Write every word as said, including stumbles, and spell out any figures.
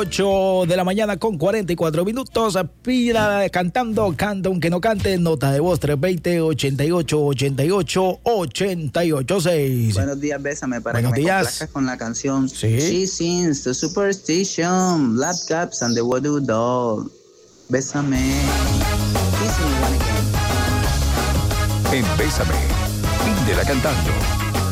ocho de la mañana con cuarenta y cuatro minutos. Pida cantando, canta aunque no cante. Nota de voz tres dos cero, ochenta y ocho, ochenta y ocho, ochenta y ocho seis. Buenos días, bésame para Buenos que me días. complazcas con la canción. Sí. She sings the Superstition, Black Caps and the Voodoo Doll. Bésame. Kiss me one again. En Bésame, pídela cantando.